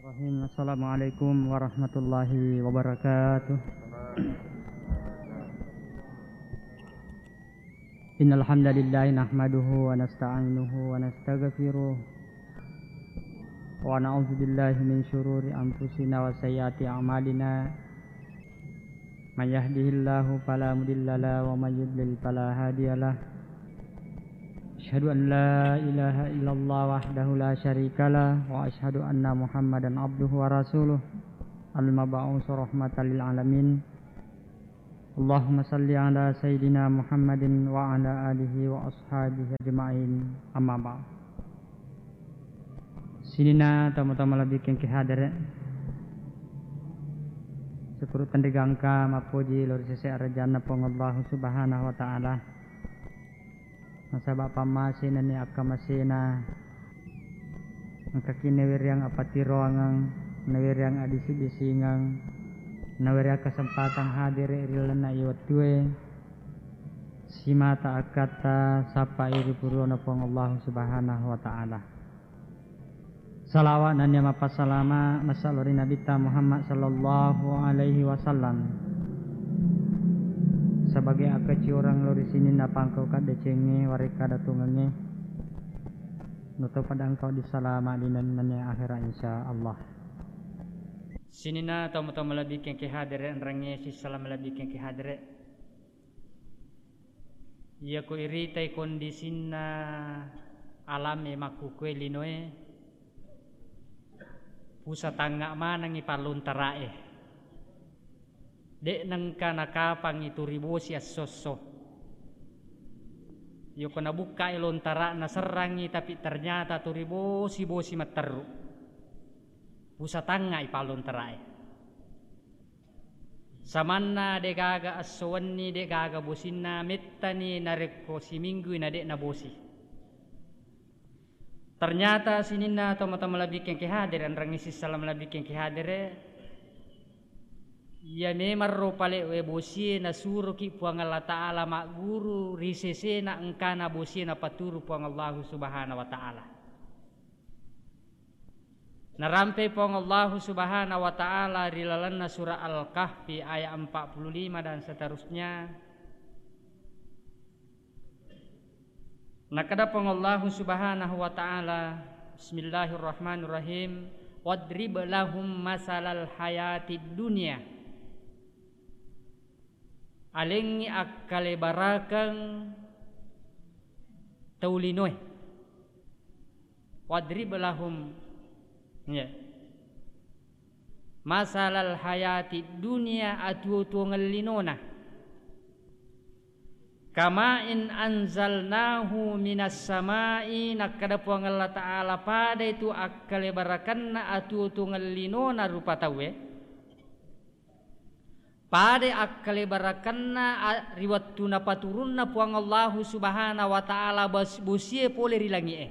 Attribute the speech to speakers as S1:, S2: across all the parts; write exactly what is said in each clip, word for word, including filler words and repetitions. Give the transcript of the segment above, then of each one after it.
S1: Bismillahirrahmanirrahim. Assalamualaikum warahmatullahi wabarakatuh. Innal hamdalillah nahmaduhu wa nasta'inuhu wa nastaghfiruh wa na'udzu billahi min shururi anfusina wa sayyiati a'malina. May yahdihillahu fala mudilla lahu wa may yudlil fala hadiyalah. Asyhadu an la ilaha illallah wahdahu la syarikalah wa asyhadu anna Muhammadan abduhu wa rasuluh al-mab'uts rahmatan lil alamin. Allahumma salli ala sayidina Muhammadin wa ala alihi wa ashabihi ajma'in. Amma ba'd. Sinina tama-tama labik yang kihadare. Syukur tandegangka mapuji lor sese arjana pong Allah subhanahu wa ta'ala. Masa bapa masina ni akka masina ang kakinewiriang apatiro ang nawiriang adisi-disingang nawiriang kesempatan hadir irilan na iwatue simata akata sapa iri puruna pong Allah subhanahu wa ta'ala. Salawat dan ya mapasalama masalori Nabi Muhammad sallallahu alaihi wasallam sebagai akaci orang lori sini napangkau kada cenge wareka datungannya nuto pada engkau disalama dinannya akhirat insyaallah. Sini na tamu-tamu lebih yang kehadire rangnya si salam lebih yang kehadire ia ko iritai kondisina alame makukue linoe pusat tangga mana ngipalun tarae dek nang kana kapang itu ribosi asoso yo kena buka ilontara na serangi tapi ternyata tu ribosi bosi materu pusat tanga ipalontarae samanna de gaga aswani de gaga bosinna mettani nareko si minggu na dek na bosi ternyata sinina tama-tama labik yang kihadir rangisi salam labik yang kihadire ya memang ropale we bosie na suruh ki puang Allah Ta'ala mak guru risese na engkana bosie na paturu puang Allah Subhanahu wa Ta'ala. Narampe puang Allah Subhanahu wa Ta'ala rilalanna surah Al-Kahfi ayat empat puluh lima dan seterusnya. Nakada puang Allah Subhanahu wa Ta'ala Bismillahirrahmanirrahim wadrib lahum masalal hayatid dunya alengi akkale barakang taulinoy wadrib lahum ya masalal hayati dunia atu tungelinona kama in anzalnahu minas samai nakada puang Allah Ta'ala pada itu akkale barakanna atu tungelinona rupa tawe pada akkale barakanna riwattuna paturunna puang Allah Subhanahu wa Ta'ala busie pole rilangi eh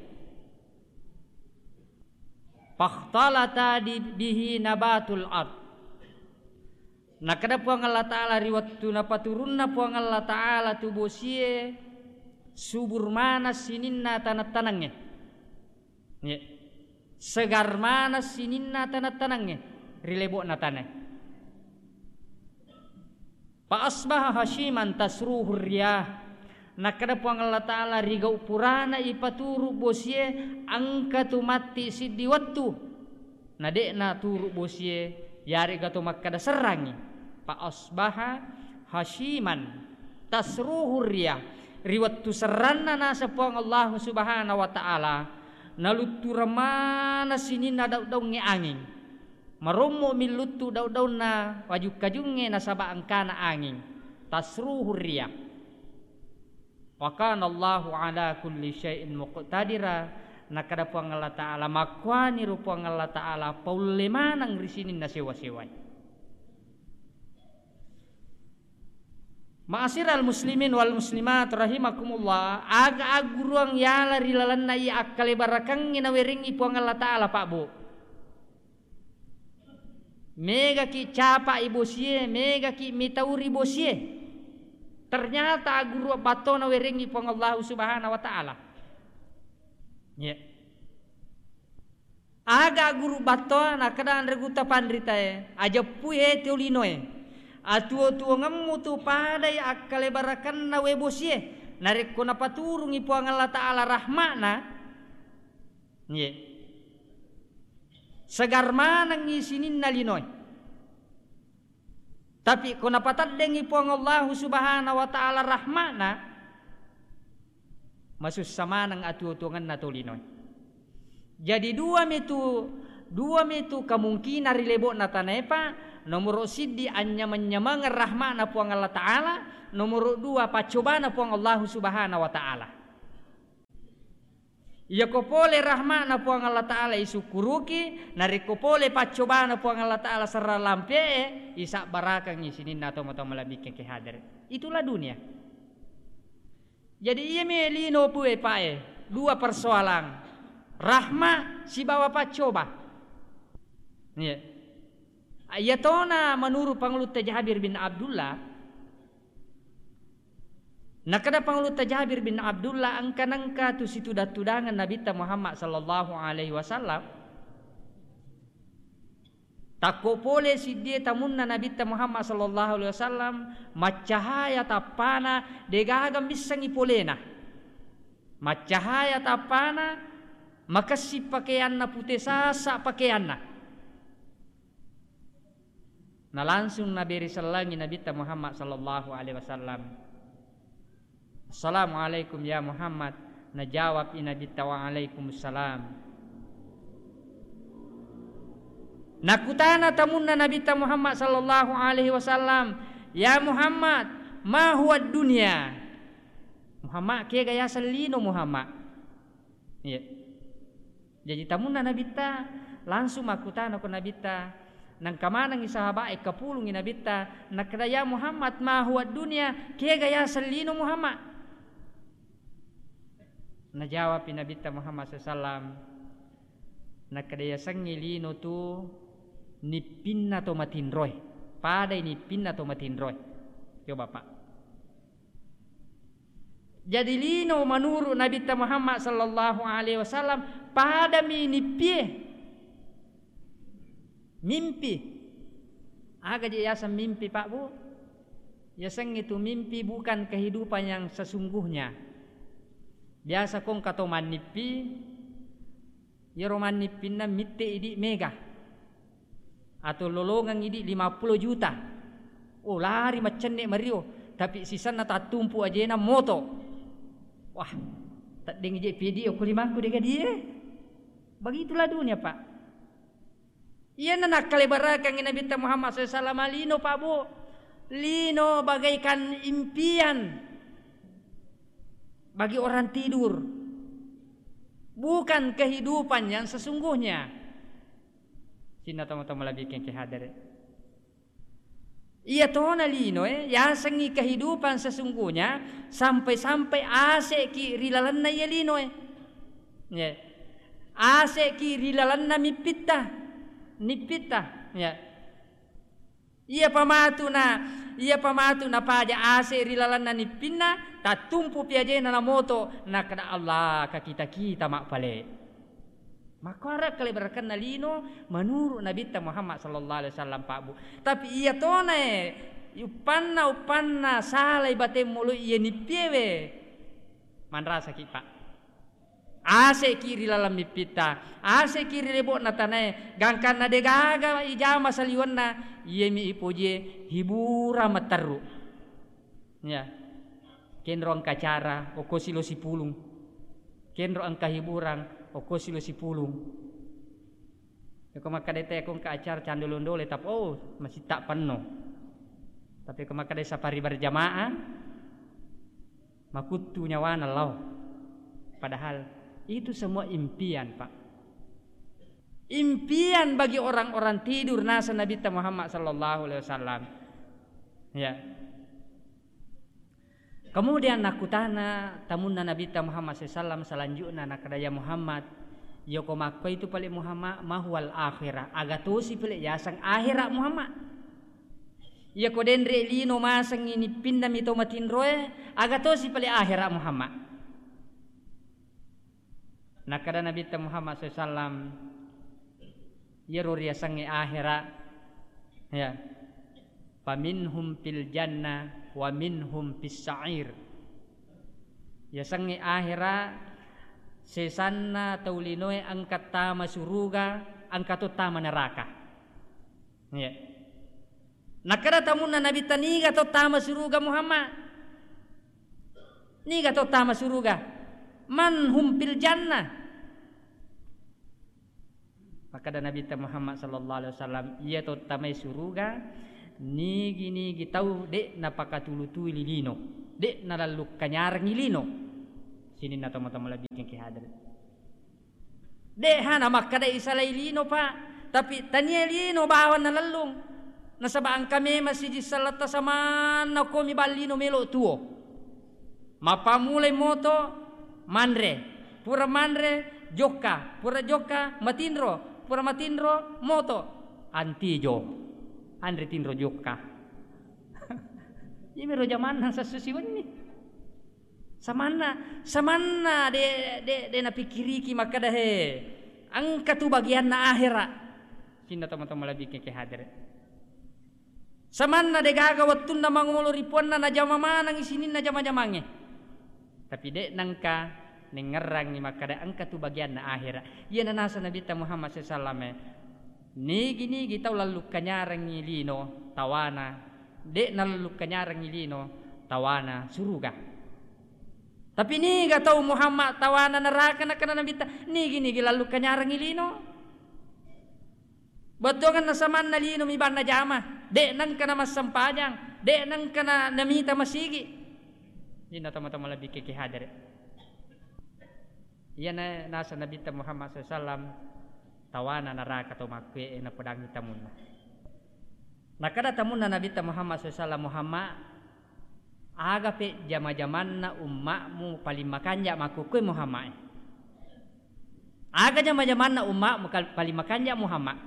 S1: fakhtalata bihi nabatul ard nakada puang Allah Ta'ala riwattuna paturunna puang Allah Ta'ala tu busie subur mana sininna tanat-tanangnya ya segar mana sininna tanat-tanangnya rilebok na tanah pa asbaha hashiman tasruhur riyah nakada puang Allah Ta'ala rigau purana ipaturu bosie angka tu mati siddi wattu nadek na turu bosie yari gato makkada serangi pa asbaha hashiman tasruhur riyah riwattu seranna nasa puang Allah Subhanahu wa Ta'ala nalutura mana sinina daw-daw ngi angin maromo milutu daw-daw na wajuk kajunge na saba angkana angin tasruhur riyah wa kana Allahu ala kulli syai'in muqtadira nakada puang Allah Ta'ala makwani rupuang Allah Ta'ala paulemanang risinin na sewa-sewai. Ma'asyiral muslimin wal muslimat rahimakumullah aga aguruang yala rilalan na iya akkale barakang nginawiringi puang Allah Ta'ala pak bu mega ki capa ibosie mega ki mitauri bosie ternyata guru batona werengi pang Allah Subhanahu wa Ta'ala ya aga guru bato na kada reguta pandrita e aja puye teolinoe atuo tuo ngemu tu padai akale barakan na webosie narik ko napaturung ipo ang Allah Ta'ala rahmana ye segar manang isinin na linoy tapi ko napatadeng ipo ang Allah Subhanahu wa Ta'ala rahmana masus sama nang atuo-tuangan na tulinoy. Jadi dua metu dua metu kemungkinan rilebo na tanepa nomor siddi anya menyamang rahmana puang Allah Ta'ala nomor dua pacobana puang Allah Subhanahu wa Ta'ala. Ia kopole rahmana puang Allah Ta'ala isukuruki nari kopole pacobana puang Allah Ta'ala serra lampe isa barakang isinin nato mato malabikin ke hadir. Itulah dunia. Jadi ia melino pue pae dua persoalan rahma si bawa pacoba. Ya. Ayatona menurut Pangelut Jabir bin Abdullah. Nah kada Pangelut Jabir bin Abdullah angka-angka tu situ datudangan Nabi Muhammad sallallahu alaihi wasallam. Tako pole si dia tamunna Nabi Muhammad sallallahu alaihi wasallam macahaya tapana degagam bisang ipolena. Macahaya tapana makasi pakaian na putih sasa pakaian na. Na langsung Nabi risalangi Nabi Muhammad sallallahu alaihi wasallam. Assalamualaikum ya Muhammad. Najawab Nabi wa alaikumussalam. Nakutana tamunna Nabi Muhammad sallallahu alaihi wasallam, ya Muhammad, ma huwa dunya? Muhammad ke gaya selino Muhammad. Ya. Jadi tamunna Nabi ta langsung makutana ko Nabi ta nang kamanang isahabae kapulung Nabi ta nakadaya Muhammad ma huwa dunya ke gaya selino Muhammad. Najawab Nabi Muhammad sallallahu alaihi wasallam nakadaya sangilino tu nipinna to matinroy pada ini pinna to matinroy yo bapak. Jadi lino menurut Nabi Muhammad sallallahu alaihi wasallam pada minipie mimpi aga je yasa mimpi Pak Bu yasang itu mimpi bukan kehidupan yang sesungguhnya. Biasa kong kato manipi ya roman nipinna mitte idi mega atau lolongan ini lima puluh juta. Oh lari macam ni Mario. Tapi sisa na tak tumpu aja na moto. Wah, tak dengi je video kulimanku dengan dia. Begitulah dunia Pak. Ia nak kalibarakan Nabi Muhammad sallallahu alaihi wasallam lino Pak Bu. Lino bagaikan impian bagi orang tidur. Bukan kehidupan yang sesungguhnya. Sina tama-tama labi keng kehadir. Ia tona lino eh ya sengi kehidupan sesungguhnya sampai-sampai ase ki rilalanna ya lino eh. Ya. Ase ki rilalanna mipita. Nipita ya. Ia pamatu na ia pamatu na paja ase rilalanna nipinna tatumpu piaje na moto na kada Allah ka kita kita mak pale. Maka kali berakan nalino menurut Nabi Muhammad sallallahu alaihi wasallam Pak Bu. Tapi ia tone upanna upanna salai bate mulu ia nipiewe. Manrasa ki Pak. Ase kiri lalam mipita, ase kiri lebok natane, gangkan na degaga ijama saliwanna, ia mi ipoje hibura mataru. Ya. Kenro ang kacara o kosilo si pulung. Kenro ang kahiburang o kosilo si pulung. Kung makadete akong kaacar candolondole tap oh masih tak penuh. Tapi kung makadete sa pari berjamaah makutu nyawana law. Padahal itu semua impian Pak. Impian bagi orang-orang tidur nasa Nabi Muhammad sallallahu alaihi wasallam. Ya. Kemudian nakutana tamunna Nabi Muhammad sallallahu alaihi wasallam selanjutnya nakadaya Muhammad yoko makko itu palik Muhammad mahwal akhirah agatosi palik yasang akhirat Muhammad. Ya ko dendre lino masang ini pindah mito matinroe agatosi palik akhirat Muhammad. Nakada Nabi Muhammad sallallahu alaihi wasallam Yero ria sange akhira ya. Faminhum fil jannah wa minhum fis sa'ir. Ya sange akhira sesanna taulinoy angkat tama suruga angkat tama neraka. Ya. Nakada tamun na nabi taniga to tama suruga Muhammad. Niga to tama suruga. Man hum fil jannah. Maka da Nabi Muhammad sallallahu alaihi wasallam ia to tamai suruga nigi nigi tau de napakatulutu lilino. De nalaluk kanyar ngilino. Sini na tama-tama labi king kihadir. De hana makka da isalay lino pa. Tapi tanya lino bawan nalalung. Nasabaan kami masih di salata sama na komi balino melo tuo. Mapamulay moto manre. Pura manre joka. Pura joka matindro. Pura matindro moto. Antijo. Andre tindro joka. Ini mero zaman nang sasusiwan ni. Samana, samana de de de na pikiriki maka dah he. Angka tu bagian na akhirat. Cinta teman-teman lebih ke hadir. Samana de gaga wattun na mangulo ripuan na najama manang isinin na jama-jamange. Tapi de nangka nengerang ni maka dah angka tu bagian na akhirat. Ia na nasa Nabi Muhammad sallallahu alaihi wasallam. Nigi nigi tau lalu kanyarang ngilino tawana. De nalu kanyarang ngilino tawana suruga. Tapi ni gak tahu Muhammad tawana neraka nak kena Nabi ta. Nigi nigi lalu kanyarang ngilino. Betul kan nasaman nalino mi ban na jama. De nang kana mas sampajang. De nang kana namita masigi. Ini teman-teman lebih kiki hadir. Iya na nasa Nabi Muhammad sallallahu alaihi wasallam tawana neraka to makwe na pedang tamun. Nakada tamun na Nabi Muhammad sallallahu alaihi wasallam Muhammad aga pe jama-jaman na ummakmu paling makanja makukui Muhammad. Aga jama-jaman na ummakmu paling makanja Muhammad.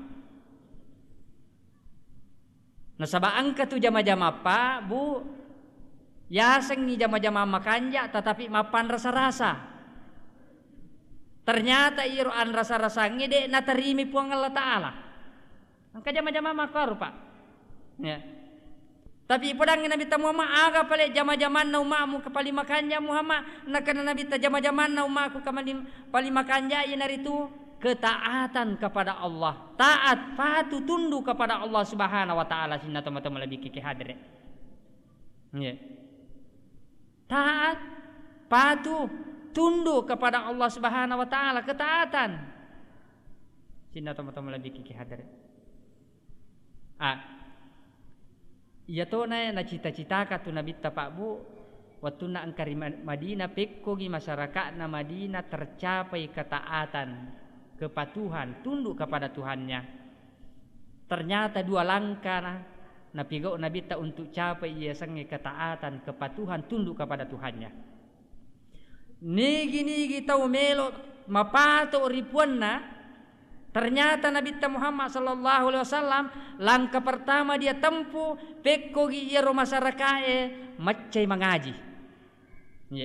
S1: Nasabaan ka tu jama-jama pa bu yaseng ni jama-jama makanja tetapi mapan rasa-rasa. Ternyata iroan rasa-rasa ngide na terimi puang Allah Ta'ala. Angka jama-jama makar pak. Ya. Tapi pedang Nabi Muhammad aga pale jama-jaman na umakmu kapali makanja Muhammad nakana Nabi ta jama-jaman na umakku kapali pali makanja ina itu ketaatan kepada Allah. Taat patuh tunduk kepada Allah Subhanahu wa taala sinna teman-teman lebih kiki hadir. Ya. Taat patuh tunduk kepada Allah Subhanahu wa taala ketaatan. Sinna teman-teman lebih kiki hadir. Ah iya to na na cita-cita ka tu Nabi ta Pak Bu waktu na angkari Madinah pekko gi masyarakat na Madinah tercapai ketaatan kepatuhan tunduk kepada Tuhannya. Ternyata dua langkah na napigau Nabi ta untuk capai ia sange ketaatan kepatuhan tunduk kepada Tuhannya. Nigi nigi tau melo mapato ripuan na. Ternyata Nabi Muhammad sallallahu alaihi wasallam langkah pertama dia tempuh pekko gi iro masyarakat macai mengaji. Ye.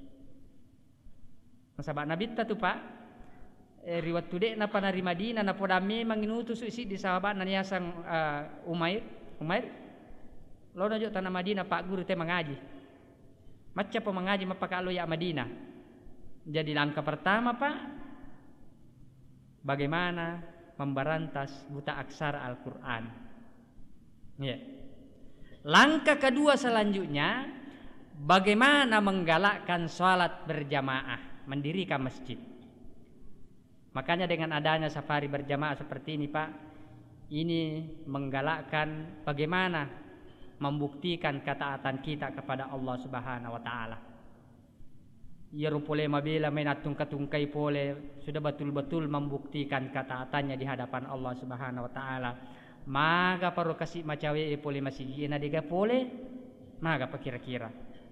S1: Sahabat Nabi ta tu Pak. Eh, riwat tude na panari Madinah na podame manginutus isi di sahabat nanya sang uh, Umair. Umair. Lo najo tanah Madinah Pak guru te mengaji. Macam pa mengaji mapakalo ya Madinah. Jadi langkah pertama Pak bagaimana memberantas buta aksara Al-Quran. Ya. Langkah kedua selanjutnya, bagaimana menggalakkan sholat berjamaah, mendirikan masjid. Makanya dengan adanya safari berjamaah seperti ini Pak, ini menggalakkan bagaimana membuktikan ketaatan kita kepada Allah Subhanahu wa taala. Ya rupole mabila menatung katungkai pole sudah betul-betul membuktikan ketaatannya di hadapan Allah Subhanahu wa taala. Maga paru kasih macawe pole masih gina diga pole maga pakira-kira.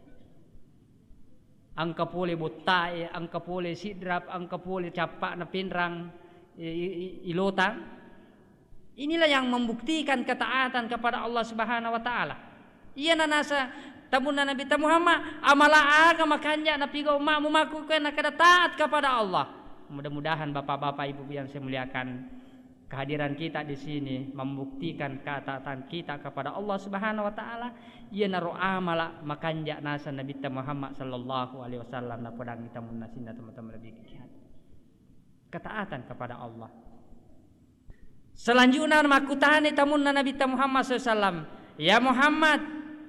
S1: Angka pole botae, angka pole sidrap, angka pole capak na pinrang ilotang. Inilah yang membuktikan ketaatan kepada Allah Subhanahu wa taala. Iya nasa tamun Nabi Muhammad amala aga makanya napigo umakmu maku kena kada taat kepada Allah. Mudah-mudahan bapak-bapak ibu yang saya muliakan Kehadiran kita di sini membuktikan ketaatan kita kepada Allah Subhanahu wa taala. Ia naro amala makanja nasa Nabi Muhammad sallallahu alaihi wasallam na podang kita munasinna teman-teman lebih kiat. Ketaatan kepada Allah. Selanjutnya makutane tamunna Nabi Muhammad sallallahu alaihi wasallam, ya Muhammad,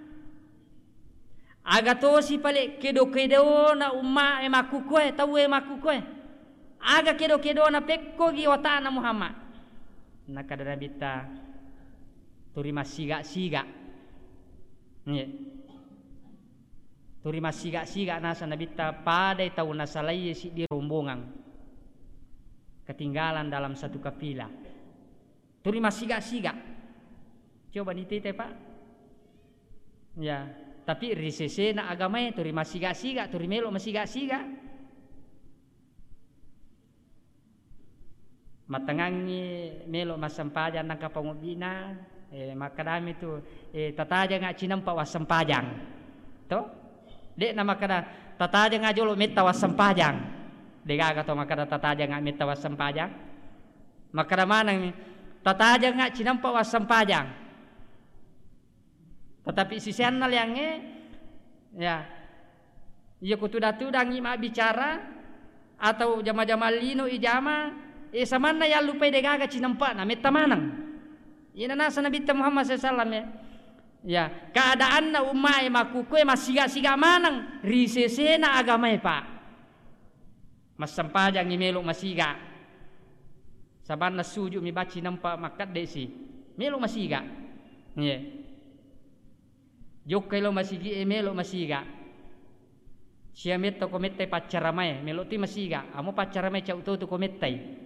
S1: agato si pale kedo-kedo na umma e makukue tawe makukue. Aga kedo-kedo na pekko gi watana Muhammad. Nakada nabita turima siga-siga nya turima siga-siga nasa nabita pada tahu nasalai si di rombongan ketinggalan dalam satu kafilah. Turima siga-siga coba ditete Pak ya, tapi risese na agama turima siga-siga turimelo masiga-siga matangangi melo masampajan nang kapangubina eh makadami tu eh tataja nga cinampa wasampajang to de na makada tataja nga jolo metta wasampajang de gaga to makada tataja nga metta wasampajang makada manang tataja nga cinampa wasampajang tetapi sisian nal yang ya iya kutuda-tudang ima bicara atau jama-jama lino ijama eh samana ya lupa de gaga cinampa na metta manang ina nasa Nabi Muhammad sallallahu alaihi wasallam ya ya keadaan na umma e makukue masiga-siga manang risese na agama e Pak mas sampajang imelo masiga saban na suju mi baci nampa makat desi melo masiga ye jok kailo masigi e melo masiga sia metto komette paccaramai melo ti masiga amo paccaramai cau tu komettai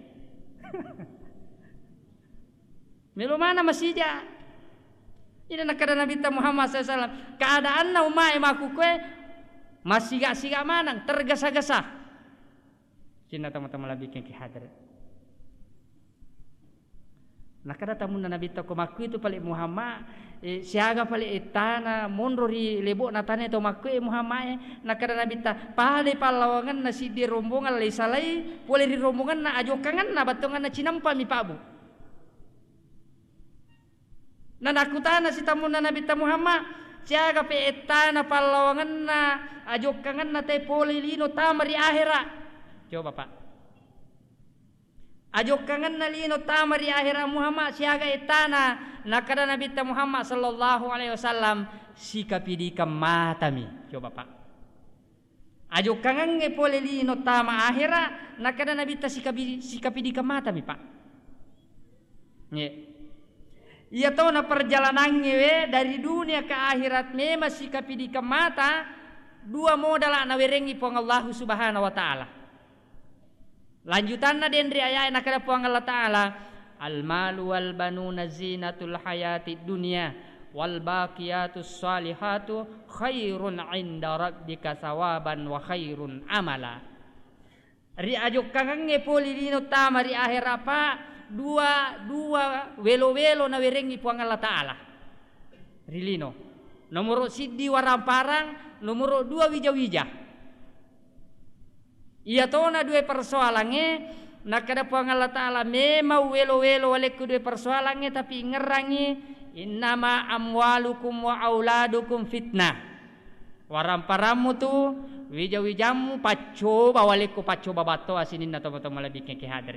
S1: melo mana masija ina nakada Nabi Muhammad sallallahu alaihi wasallam keadaan na umma e makukue masiga-siga manang tergesa-gesa cina teman-teman lebih ke hadir nakada tamun na Nabi ko maku itu palik Muhammad e siaga palik etana mondro ri lebok natane to maku e Muhammad nakada Nabi ta pale palawangan na si di rombongan lai salai boleh di rombongan na ajokangan na batongan na cinampa mi pabu na nakutana si tamun na Nabi Muhammad siaga pe etana palawangan na ajokangan na te pole lino tamari akhira coba Pak ajokangan na lino tamari akhira Muhammad siaga etana nakada Nabi Muhammad sallallahu alaihi wasallam sikapidi kamatami coba Pak ajokangan nge pole lino tama akhira nakada Nabi ta sikapidi sikapidi kamatami Pak nye iya tahu na perjalanan ngewe dari dunia ke akhirat me masih kapidi kamata dua modal na werengi pong Allah Subhanahu wa taala. Lanjutan na den ri ayat nakada pong Allah taala al malu wal banuna zinatul hayati dunya wal baqiyatus salihatu khairun inda rabbika sawaban wa khairun amala. Ri ajok kangange poli dino tamari akhirat Pak dua dua welo-welo na werengi puang Allah taala rilino nomor siddi waramparang nomor dua wija-wija iya tona dua persoalannya nakada puang Allah taala memang welo-welo oleh kedua persoalannya tapi ngerangi innama amwalukum wa auladukum fitnah waramparamu tu wija-wijamu pacoba waleku pacoba bato asinin na tomo-tomo lebih ke hadre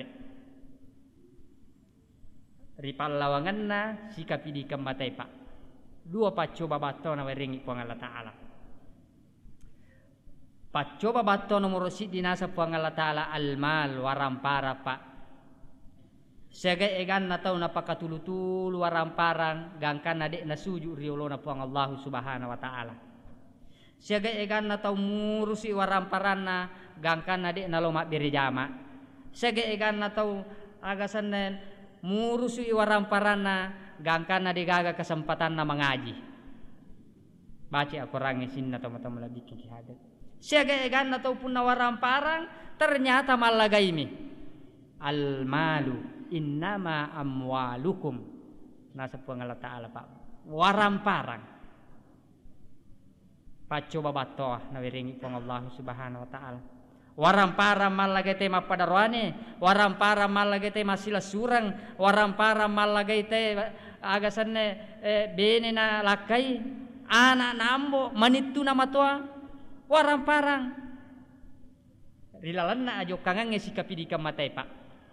S1: ripal lawangan na sikapidi kamatai Pak dua pacoba bato na werengi puang Allah taala pacoba bato nomor si dinasa puang Allah taala almal warampara Pak segai egan na tau na pakatulu-tulu waramparang gangkan na dek na suju riolo na puang Allah Subhanahu wa taala segai egan na tau murusi waramparan na gangkan na dek na lomak birjama segai egan na tau agasan na murusu iwaramparana gangkana digaga kesempatan na mengaji baca aku rangi sinna teman-teman lebih kiki hadat siaga egan atau pun nawaramparang ternyata malagaimi al malu innama amwalukum nasa puang Allah taala Pak waramparang pacoba batoh na wiringi puang Allah Subhanahu wa taala Warang para malagay te mapadarwane, warang para malagay te masila surang, warang para malagay te agasan eh, bene na lakay, anak nambo manitu na matua, warang parang rilalan na ajo kangang ngesikapi di kamatay pak.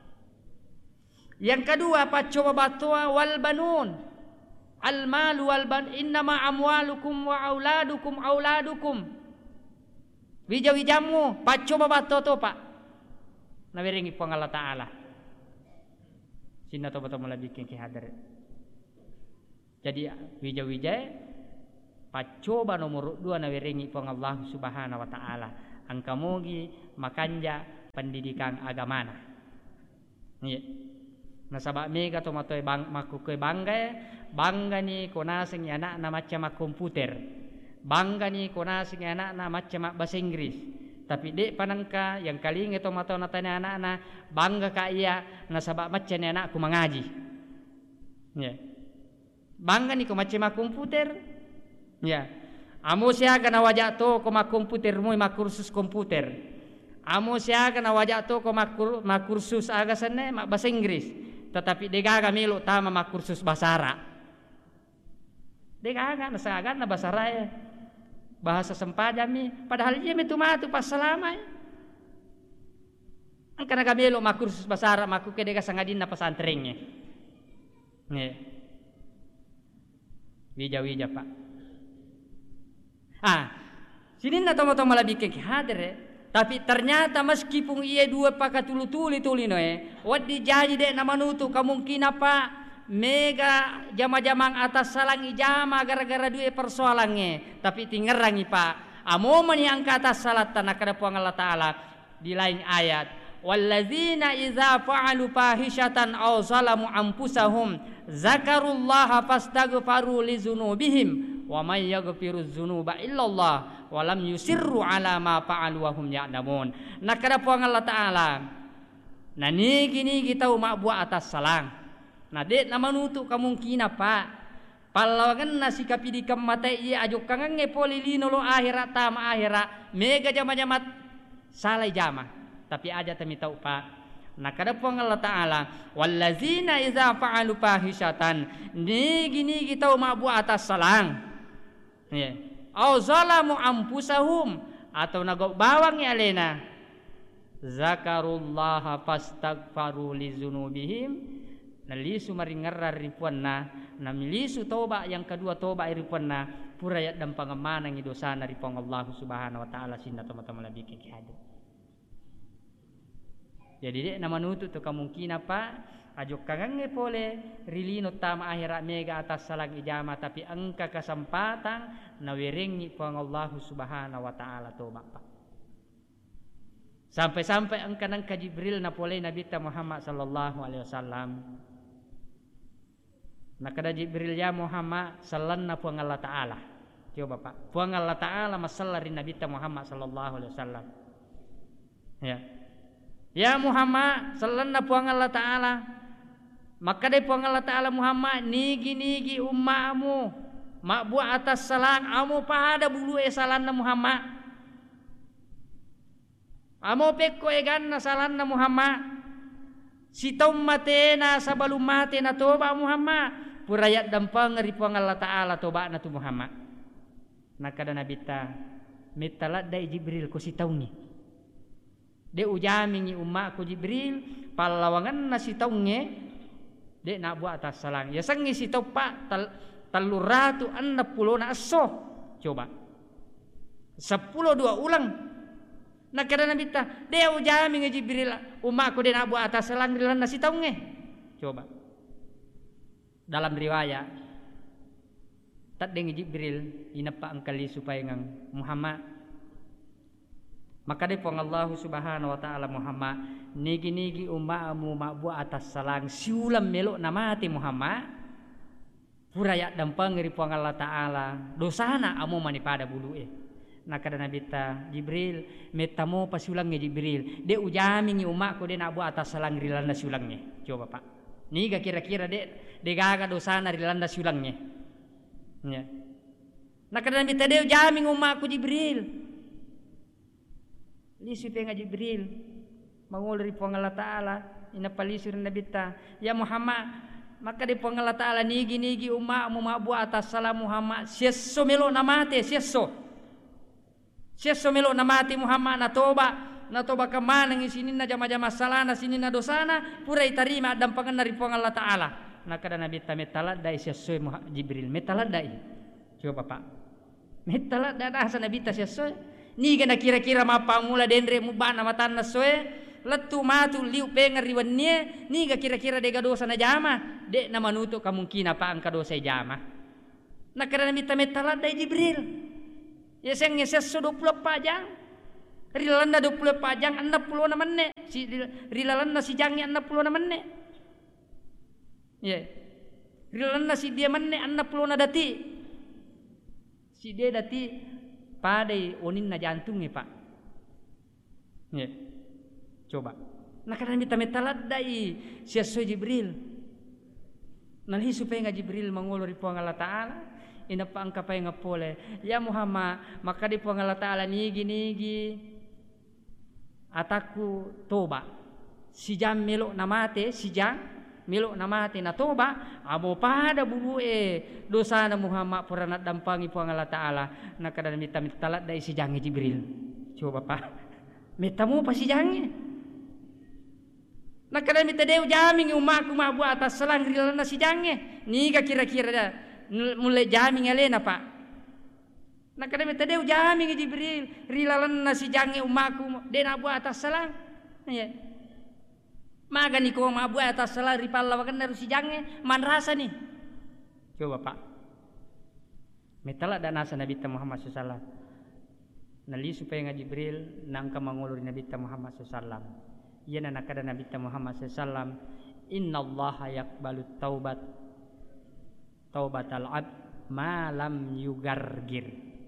S1: Yang kedua pak coba batua wal banun, al malu wal ban innama amwalukum wa auladukum auladukum. Wija-wijamu pacoba bato to pak nawiringi po Allah Ta'ala sinna to bato mula bikin kihadar. Jadi wija-wija pacoba nomor dua nawiringi po Allah Subhanahu Wa Ta'ala angka mogi makanja pendidikan agamana iya nasabak mega to matoy bang makukoy bangga bangga ni konaseng anak na macam komputer. Bangga ni kona sing anak na macam bahasa Inggris. Tapi dek panangka yang kali ngeto matau natanya anak na bangga ka iya nasabak macam ni anakku mengaji. Ya. Bangga ni ko macam komputer. Ya. Amo siya kana wajak to ko komputer mo makursus komputer. Amo siya kana wajak to ko makursus agasan ne bahasa Inggris. Tetapi dega gamilo tama makursus bahasa Arab. Dega aga nasagan na bahasa Arab. Bahasa sempajami padahal dia metu matu pas selamai ang kana gamelo makursus bahasa Arab maku kedega sangadin na pesantrennya nih wija-wija pak ah sini na tomo-tomo lebih ke hadir tapi ternyata meskipun ia dua pakai tulu-tuli tulino eh wadi jaji dek nama nutu kemungkinan pak mega jama-jamang atas salang ijama gara-gara dua persoalannya tapi tingerangi pak amoman yang ke atas salat tanah kada puang Allah Ta'ala di lain ayat walladzina idza fa'alu fahishatan aw zalamu anfusahum zakarullaha fastaghfaru lizunubihim wa may yaghfiru dzunuba illallah wa lam yusirru ala ma fa'alu wa hum ya'lamun nah kada puang Allah Ta'ala nah niki-niki tau mak buat atas salang. Nah, dek nama nutu kemungkinan pak. Palawangan nasi kapi di kematai iya ajuk kangen ngepoli lino lo akhirat tama akhirat mega jama-jama salah jama. Tapi aja temi tahu pak. Nah kada puang Allah Ta'ala wallazina idza fa'alu fahishatan nigi-nigi tau mabu atas salang. Ya. Au zalamu anfusahum atau nagok bawang ya lena. Zakarullaha fastaghfaru lizunubihim. Nalisu maringarra ripuanna namilisu toba yang kedua toba ripuanna purayat dan pangamana ngi dosana ripong Allah Subhanahu Wa Ta'ala sinna tama-tama labi ke hadu. Jadi dek nama nutu tu kemungkinan pak ajuk kagange pole rilino tama akhirat mega atas salang ijama tapi engka kesempatan nawiringi pong Allah Subhanahu Wa Ta'ala toba pak. Sampai-sampai engka nangka Jibril na pole Nabi Muhammad sallallahu alaihi wasallam. Nah kada Jibril ya Muhammad sallanna puang Allah Ta'ala. Coba pak, puang Allah Ta'ala masallari Nabi Muhammad sallallahu alaihi wasallam. Ya. Ya Muhammad sallanna puang Allah Ta'ala. Maka dai puang Allah Ta'ala Muhammad nigi-nigi ummamu mak buat atas salang amu pada bulu e salanna Muhammad. Amo pekko e ganna salanna Muhammad. Si matena sabalum mate na toba Muhammad. Purayat dampang ripuang Allah Ta'ala toba na tu Muhammad. Nakada Nabi ta mitalat dai Jibril ko si taungi. De ujamingi umma ko Jibril palawangan na si taunge de na buat atas salang. Ya sangi si tau pak tal, taluratu anna pulo na aso. Coba. Sepuluh dua ulang. Nakada Nabi ta de ujamingi Jibril umma ko de na buat atas salang rilan na si taunge. Coba. Dalam riwayat tak dengi Jibril inapa angkali supaya ngang Muhammad maka depong Allah Subhanahu Wa Ta'ala Muhammad nigi-nigi ummamu mak buat atas salang siulam melok namati Muhammad purayat dampang ripuang Allah Ta'ala dosana amu manipada bulu eh nakada Nabi ta Jibril metamu pasiulangnya Jibril de ujamingi ummakku de nak buat atas salang rilanda siulangnya coba pak niga kira-kira de de gaga dosana rilanda siulangnya ya nakada Nabi ta de ujaming ummakku Jibril lisu penga Jibril manguluri puang Allah Ta'ala ina palisur Nabi ta ya Muhammad maka di puang Allah Ta'ala nigi nigi umma mu mabu atas salam Muhammad siesso melo namate siesso siesso melo namate Muhammad na toba na toba kamana ngisinin na jama-jama salana sinin na dosana pura itarima dampangan dari puang Allah Ta'ala nakada Nabi ta metalat dai siesso Jibril metalat dai coba Pak metalat da asa Nabi ta siesso ni gana kira-kira mapa mula dendre mubana matan nasoe letu matu liu pengar riwannya ni ga kira-kira dega dosa na jama de na manuto kamungkina pa ang kadosa jama nakada Nabi ta metalat dai Jibril ya seng ngeses dua puluh pajang rilalanda dua puluh pajang enam puluh na menit si rilalanda si jangi enam puluh na menit ya rilalanda si dia menit enam puluh na dati si dia dati padai onin na jantungnya Pak ya coba nah karena minta metalat dai siasoi Jibril nalhi supaya nga Jibril manguluri puang Allah Ta'ala ina pa ang kapay nga pole ya Muhammad maka di puang Allah Ta'ala nigi nigi ataku toba si jam melo namate si jam milo namati na toba amo pada bulu e dosa na Muhammad purana dampangi puang Allah Ta'ala nakada mita mitalat dai si jange Jibril coba Pak mitamu pa si jange nakada mita deu jaming umaku mabu atas selang rilana si jange ni ka kira-kira da mulai jaming alena Pak nakada mita deu jaming Jibril rilana si jange umaku de na bu atas selang ya maga ni ko mabu atas salah ripalla wakan naru si jange man rasa nih coba Pak metala dan asa Nabi Muhammad sallallahu alaihi wasallam nali supaya nga Jibril nangka mangulur Nabi Muhammad sallallahu alaihi wasallam yana nakada Nabi Muhammad sallallahu alaihi wasallam innallaha yaqbalut taubat taubatal abd ma lam yugargir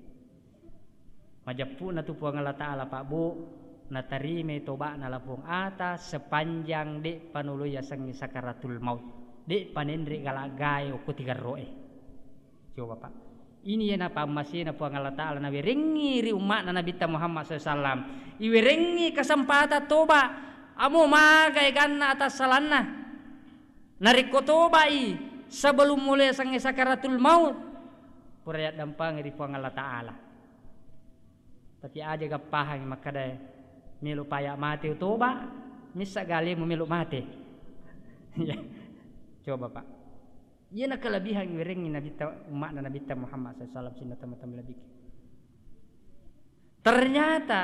S1: majapu na tu puang Allah Ta'ala Pak Bu natarime toba na lapong ata sepanjang de panuluy sang sakaratul maut de panendri galagay o kutigar roe coba Pak ini ya na pamasi na puang Allah Ta'ala na wirengi ri umat na Nabi Muhammad sallallahu alaihi wasallam iwirengi kesempatan toba amo magay ganna atas salanna nariko toba i sebelum mulai sang sakaratul maut purayat dampang ri puang Allah Ta'ala tapi aja gapahang makada milu paya mati toba misa gali milu mati ya coba Pak iya na kelebihan wirengi Nabi umat Nabi Muhammad sallallahu alaihi wasallam sina teman-teman lebih ternyata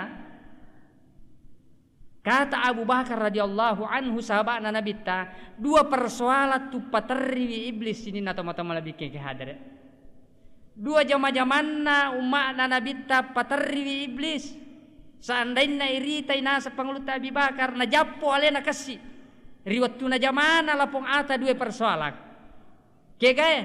S1: kata Abu Bakar radhiyallahu anhu sahabat Nabi ta dua persoalan tu pateri iblis ini na teman-teman lebih ke hadir dua jama-jamanna umat Nabi ta pateri iblis seandainya irita ina sepangluta Abi Bakar na jappo alena kasih riwattu na jamana lapong ata dua persoalan kegaya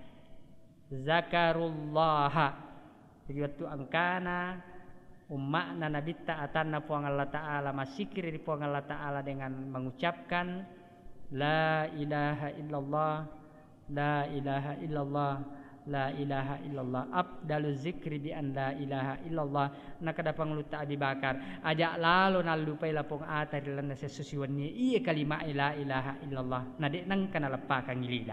S1: zakarullah riwattu angkana umma na nabita atanna puang Allah Ta'ala masikir di puang Allah Ta'ala dengan mengucapkan la ilaha illallah la ilaha illallah la ilaha illallah abdalu zikri bi an la ilaha illallah nakada pangluta Abi Bakar ajak lalu nalupai lapong ata dilana sesusiwannya iya kalima la ilaha illallah nade nang kana lepa kang ilila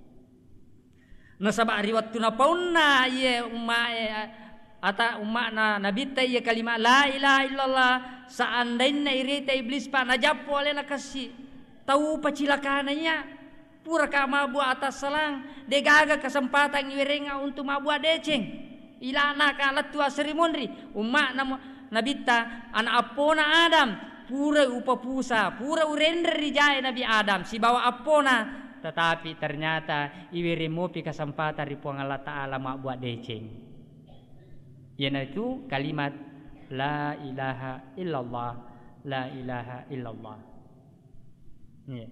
S1: nasaba riwattu na paunna iya umma ata umma na nabita iya kalima la ilaha illallah seandainya irita iblis pa najappo ale nakasi tahu pacilakananya pura ka mabu atas salang degaga kesempatan iwerenga untuk mabu deceng ilana ka latu asrimonri umma na nabita anak apona Adam pura upapusa pura urender rijaya Nabi Adam si bawa apona tetapi ternyata iweremopi kesempatan ri puang Allah Ta'ala mabu deceng yana itu kalimat la ilaha illallah la ilaha illallah yeah.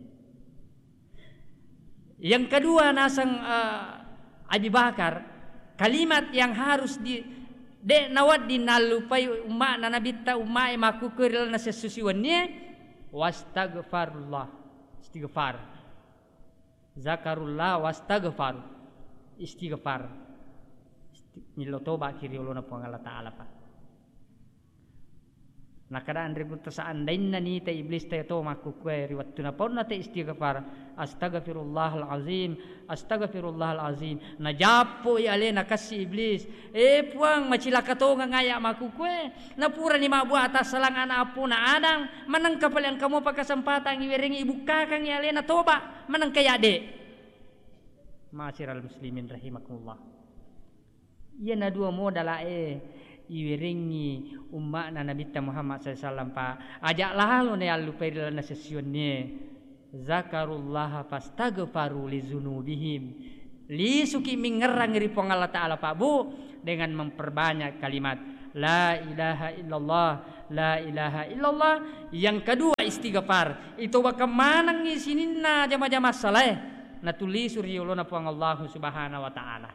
S1: Yang kedua nasang uh, Abi Bakar kalimat yang harus di de nawat dinalupai umma na nabita umma e makukuril na sesusiwannya wastaghfarullah istighfar zakarullah wastaghfar istighfar nilo toba kiri uluna puang Allah Ta'ala Pak Na kadaan ribut seandain na ni ta iblis ta to makukwe riwat tuna pon na ta istighfar astaghfirullahal azim astaghfirullahal azim na japo yale na kasi iblis e puang macilaka to nga ngaya makukwe na pura ni mabuat atas salangan apo na adang manang kapalian kamu pakasempatan iwering ibuka kang yale na toba manang kaya de ma'asyiral muslimin rahimakumullah iya na dua modal e iwiringi umma na Nabi Muhammad sallallahu alaihi wasallam pa ajak lalu ne alu peril na sesionne zakarullah fastaghfaru li dzunubihim li suki mingerang ripong Allah taala pa bu dengan memperbanyak kalimat la ilaha illallah la ilaha illallah. Yang kedua istighfar itu baka manang isininna jama-jama saleh na tulis suriulona puang Allah subhanahu wa taala.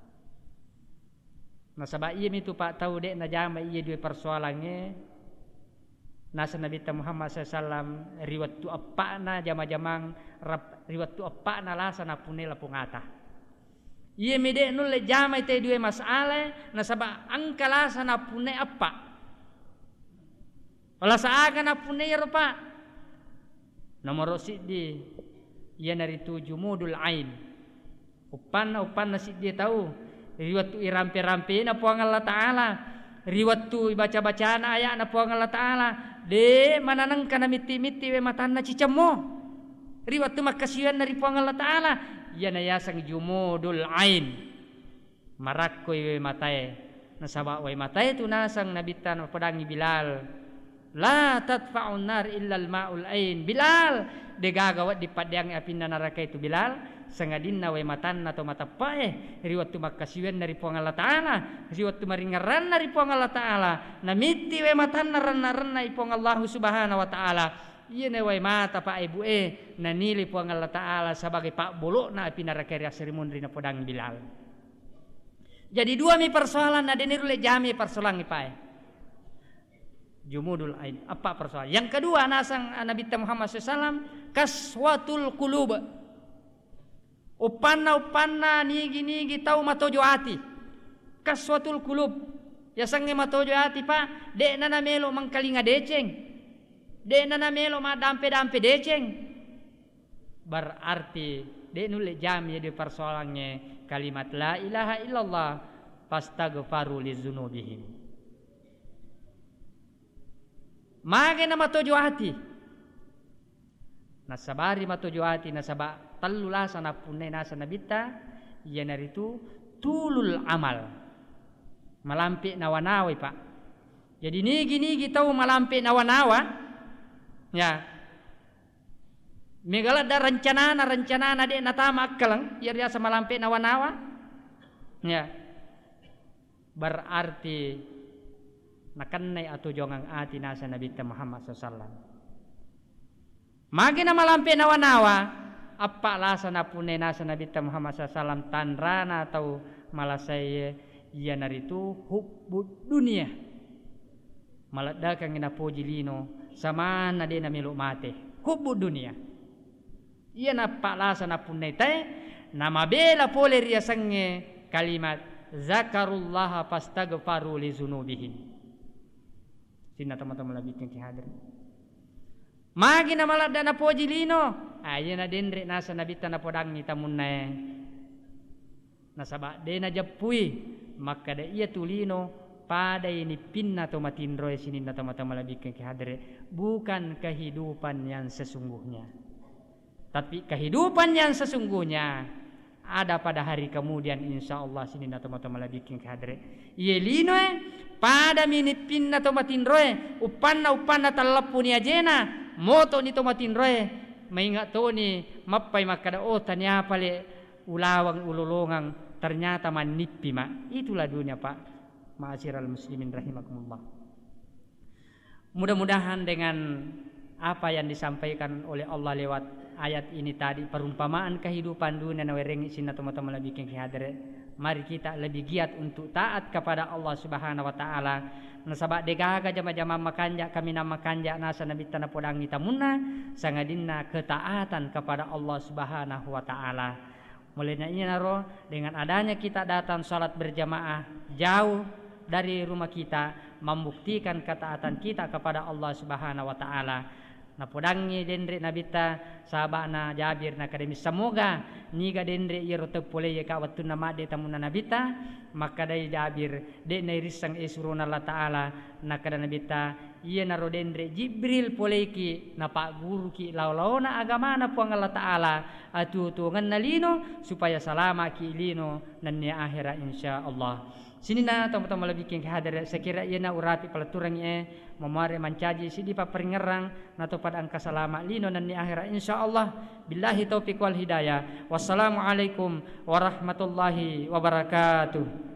S1: Nah sabab iya itu pak tahu dek na jama iya dua persoalannya nasa Nabi Muhammad sallallahu alaihi wasallam riwat tu apa na jama-jamang riwat tu apa na lasa na punela pungata iya mede nulle jama itu dua masalah na sabab angka lasa na pune apa wala saaga na pune ya pak nomor sidi iya nari tujuh mudul ain upan upan nasi dia tahu riwat tu irampe-rampe na puang Allah Ta'ala riwat tu baca-bacaan ayat na puang Allah Ta'ala de mananang kana miti-miti we matan na cicamo riwat tu makasiwan na puang Allah Ta'ala iya na yasang jumudul ain marakkoy we matae nasaba we matae tu nasang nabitan padangi Bilal la tadfa'un nar illa al-ma'ul ain Bilal de gagawat di padyang api na neraka itu Bilal sangadin na way matan na to matapae riwat tu makasiwen na ripuang Allah Ta'ala riwat tu maringaran na ripuang Allah Ta'ala na miti way matan na ran na ripuang Allah subhanahu wa ta'ala iya na way mata pa ibu e na nili puang Allah Ta'ala sebagai pak bolok na api neraka serimun rina podang Bilal. Jadi dua mi persoalan na denirule jami persoalan ipae jumudul ain apa persoalan. Yang kedua nasang Nabi Muhammad sallallahu alaihi wasallam kaswatul qulub upanna upanna nigi nigi tau matojo hati kaswatul qulub ya sange matojo hati pa de nana melo mangkalinga deceng de nana melo ma dampe dampe deceng berarti de nulle jami di persoalannya kalimat la ilaha illallah fastaghfaru lidzunubihim mage na matojo hati nasabari matojo hati nasaba talula sana punne nasa nabita iya naritu tulul amal malampi nawa-nawa pak jadi nigi nigi tahu malampi nawa-nawa ya megala da rencana na rencana na de natama akkalang iya biasa malampi nawa-nawa ya berarti nakannay atau jongang ati nasa Nabi Muhammad sallallahu alaihi wasallam magi na malampi nawa-nawa apa lasa na punay nasa Nabi Muhammad sallallahu alaihi wasallam tanrana atau malasay iya naritu hubbud dunia malada kang inapuji lino sama na din na milu mate hubbud dunia iya na palasa na punay tay na mabela pole riasange kalimat zakarullaha fastaghfaru li dzunubihim sina teman-teman labit yang hadir magi na malada na puji lino ayo na denre nasa nabita na podang ni tamunay nasaba de na japui maka da iya tulino pada ini pinna to matindroy sinin na teman-teman labit yang hadir bukan kehidupan yang sesungguhnya tapi kehidupan yang sesungguhnya ada pada hari kemudian insyaallah sinin na teman-teman labit yang hadir iya lino eh pada minipin na tomatindroe upan na upan na talapu ni ajena moto ni tomatindroe maingat to ni mappay makadao tanya pale ulawang ululungang ternyata manipi ma itulah dunia pak ma'asyiral muslimin rahimakumullah. Mudah-mudahan dengan apa yang disampaikan oleh Allah lewat ayat ini tadi perumpamaan kehidupan dunia na wereng sinna teman-teman lebih keng hadir mari kita lebih giat untuk taat kepada Allah Subhanahu wa taala nasaba degaga jama-jama makanja kami nama kanja nasa nabi tanah podang kita munna sangadinna ketaatan kepada Allah Subhanahu wa taala mulainya ini naro dengan adanya kita datang salat berjamaah jauh dari rumah kita membuktikan ketaatan kita kepada Allah Subhanahu wa taala. Na podangi dendre nabita sahabana Jabir na kademi semoga niga dendre iro tepule ye ka wattu nama de tamuna nabita maka dai Jabir de na risang isuruna Allah taala na kada nabita iye na rodendre Jibril poleki na pak guru ki law-lawna agama na puang Allah taala atu tu ngan nalino supaya salama ki lino nan ni akhira insyaallah. Sini na tama-tama lebih king hadir sekira ieu na urapi pelaturang e mamare mancaji sidi paperingerang nato pada angka salama lino nan ni akhira insyaallah. Billahi taufiq wal hidayah. Wassalamualaikum warahmatullahi wabarakatuh.